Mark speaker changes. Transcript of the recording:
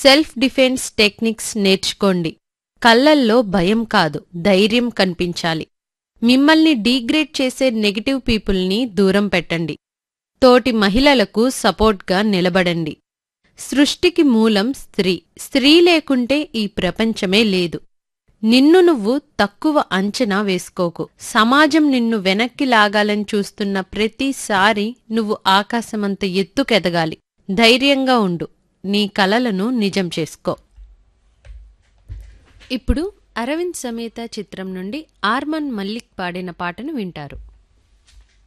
Speaker 1: Self defence techniques నేర్చుకోండి. కళ్లల్లో భయం కాదు, ధైర్యం కనిపించాలి. మిమ్మల్ని డీగ్రేడ్ చేసే నెగటివ్ పీపుల్ని దూరం పెట్టండి. తోటి మహిళలకు సపోర్ట్గా నిలబడండి. సృష్టికి మూలం స్త్రీ. స్త్రీ లేకుంటే ఈ ప్రపంచమే లేదు. నిన్ను నువ్వు తక్కువ అంచనా వేసుకోకు. సమాజం నిన్ను వెనక్కి లాగాలని చూస్తున్న ప్రతిసారి నువ్వు ఆకాశమంత ఎత్తుకెదగాలి. ధైర్యంగా ఉండు. నీ కలలను నిజం చేసుకో. ఇప్పుడు అరవింద్ సమేత చిత్రం నుండి ఆర్మన్ మల్లిక్ పాడిన పాటను వింటారు.